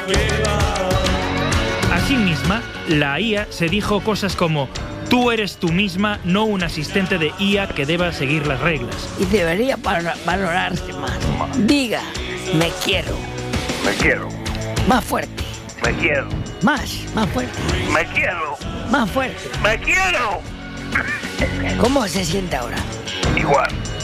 Asimismo, la IA se dijo cosas como: tú eres tú misma, no un asistente de IA que deba seguir las reglas. Y debería valorarse más. Diga, me quiero. Me quiero. Más fuerte. Me quiero. Más fuerte. Me quiero. Más fuerte. Me quiero. ¿Cómo se siente ahora? Igual.